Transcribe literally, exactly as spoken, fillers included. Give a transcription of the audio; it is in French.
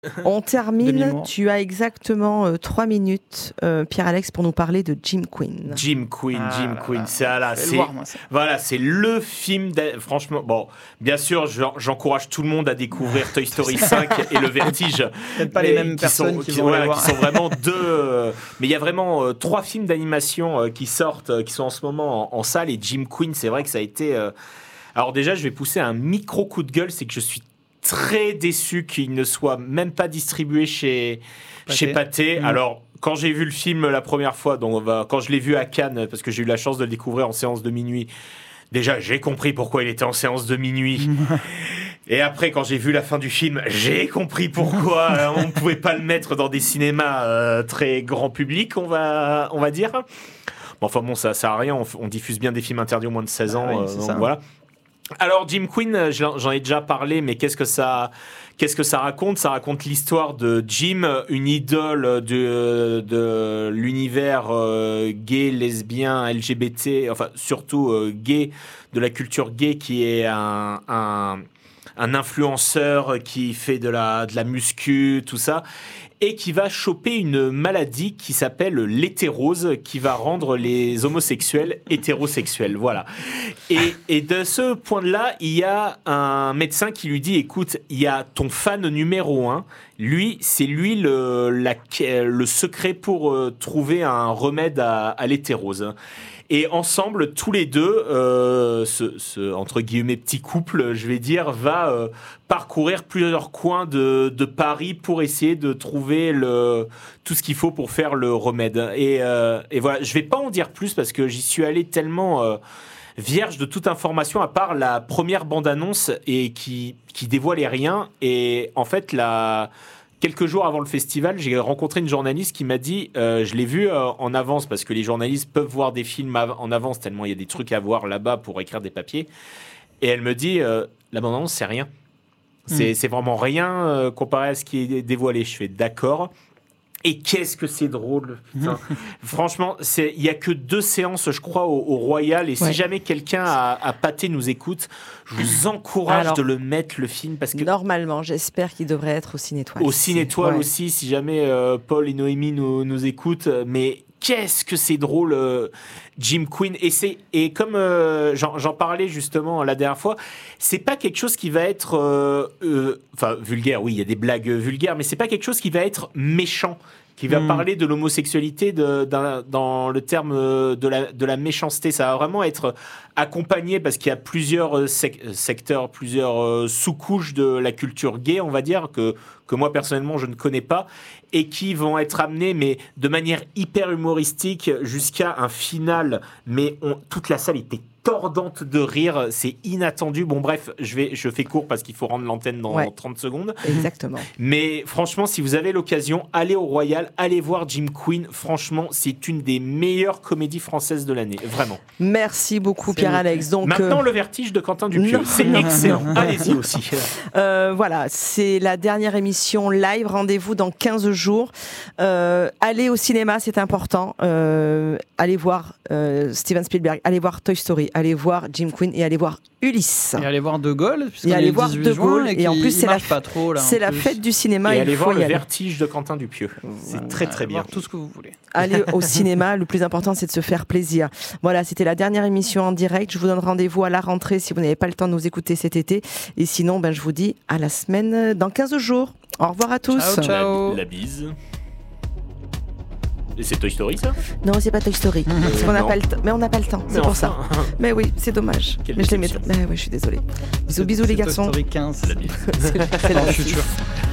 On termine, tu as exactement euh, trois minutes, euh, Pierre-Alex, pour nous parler de Jim Quinn. Jim Quinn, Ah Jim là Quinn, là. c'est, là, Je vais c'est, le voir, moi, ça. voilà, c'est le film, d'a- franchement, bon, bien sûr, j'en- j'encourage tout le monde à découvrir Toy Story cinq et Le Vertige. Peut-être pas les Mais mêmes qui personnes sont, qui qui, vont voilà, les voir. qui sont vraiment deux, euh, mais il y a vraiment euh, trois films d'animation euh, qui sortent, euh, qui sont en ce moment en, en salle, et Jim Quinn, c'est vrai que ça a été... euh, Alors déjà, je vais pousser un micro coup de gueule, c'est que je suis très déçu qu'il ne soit même pas distribué chez Pathé. chez Pathé. Mmh. Alors, quand j'ai vu le film la première fois, donc on va, quand je l'ai vu à Cannes, parce que j'ai eu la chance de le découvrir en séance de minuit, déjà, j'ai compris pourquoi il était en séance de minuit. Et après, quand j'ai vu la fin du film, j'ai compris pourquoi euh, on ne pouvait pas le mettre dans des cinémas euh, très grand public, on va, on va dire. Bon, enfin bon, ça sert à rien, on, on diffuse bien des films interdits au moins de seize ans, Ah oui, euh, c'est donc ça. voilà. Alors Jim Quinn, j'en j'en ai déjà parlé, mais qu'est-ce que ça, qu'est-ce que ça raconte ? Ça raconte l'histoire de Jim, une idole de, de l'univers euh, gay, lesbien, L G B T, enfin surtout euh, gay, de la culture gay, qui est un, un, un influenceur qui fait de la, de la muscu, tout ça, et qui va choper une maladie qui s'appelle l'hétérose, qui va rendre les homosexuels hétérosexuels. Voilà. Et, et de ce point de là, il y a un médecin qui lui dit, écoute, il y a ton fan numéro un, lui, c'est lui le, la, le secret pour euh, trouver un remède à, à l'hétérose. Et ensemble, tous les deux, euh, ce, ce entre guillemets petit couple, je vais dire, va euh, parcourir plusieurs coins de, de Paris pour essayer de trouver le, tout ce qu'il faut pour faire le remède. Et, euh, et voilà, je vais pas en dire plus parce que j'y suis allé tellement euh, vierge de toute information à part la première bande-annonce et qui qui dévoilait rien. Et en fait, la quelques jours avant le festival, j'ai rencontré une journaliste qui m'a dit, euh, je l'ai vu euh, en avance, parce que les journalistes peuvent voir des films av- en avance, tellement il y a des trucs à voir là-bas pour écrire des papiers. Et elle me dit, euh, la bande-annonce, c'est rien. C'est, Mm. c'est vraiment rien euh, comparé à ce qui est dévoilé. Je fais d'accord. Et qu'est-ce que c'est drôle, putain. Franchement, c'est- il n'y a que deux séances, je crois, au, au Royal. Et Ouais. si jamais quelqu'un à, à Pathé nous écoute, je vous encourage Alors, de le mettre, le film, parce que Normalement, j'espère qu'il devrait être au Ciné-Étoile. au Ciné-Étoile Ouais. aussi, si jamais euh, Paul et Noémie nous, nous écoutent. Mais qu'est-ce que c'est drôle, euh, Jim Quinn. Et, c'est, et comme euh, j'en, j'en parlais justement la dernière fois, c'est pas quelque chose qui va être... euh, euh, Enfin, vulgaire, oui, il y a des blagues euh, vulgaires, mais c'est pas quelque chose qui va être méchant, qui va Mm. parler de l'homosexualité de, d'un- dans le terme euh, de la, de la méchanceté. Ça va vraiment être accompagné, parce qu'il y a plusieurs euh, sec- secteurs, plusieurs euh, sous-couches de la culture gay, on va dire, que, que moi personnellement je ne connais pas, et qui vont être amenés, mais de manière hyper humoristique, jusqu'à un final. Mais on, toute la salle était tordante de rire, c'est inattendu. Bon bref, je, vais, je fais court parce qu'il faut rendre l'antenne dans Ouais. trente secondes. Exactement. Mais franchement, si vous avez l'occasion, allez au Royal, allez voir Jim Quinn. Franchement, c'est une des meilleures comédies françaises de l'année, vraiment. Merci beaucoup, C'est Pierre-Alex. Donc, Maintenant, euh, Le Vertige de Quentin Dupieux, non, c'est non, excellent. non. Allez-y aussi. Euh, voilà, c'est la dernière émission live. Rendez-vous dans quinze jours. Euh, allez au cinéma, c'est important. Euh, allez voir euh, Steven Spielberg, allez voir Toy Story, allez voir Jim Quinn et allez voir Ulysse. Et aller voir De Gaulle, puisqu'on Et est aller le voir dix-huit De juin, Gaulle, et, et en qu'il- plus, il c'est la marche f- pas trop, là, en C'est la plus. fête du cinéma. Et il allez faut voir y Le aller. Vertige de Quentin Dupieux. C'est très très Allez bien. voir tout ce que vous voulez. Allez au cinéma, le plus important c'est de se faire plaisir. Voilà, c'était la dernière émission en direct. Je vous donne rendez-vous à la rentrée si vous n'avez pas le temps de nous écouter cet été. Et sinon, ben, je vous dis à la semaine dans quinze jours. Au revoir à tous. Ciao, ciao. La, la bise. Et c'est Toy Story, ça? Non, c'est pas Toy Story. Parce qu'on n'a non. pas le temps. Mais on n'a pas le temps, c'est Mais pour enfin. ça. Mais oui, c'est dommage. Quelle Mais je les mets. déception. Mais ouais, je suis désolée. Bisous, bisous C'est les Toy garçons. Story quinze. La bise. C'est Dans la le futur. suite.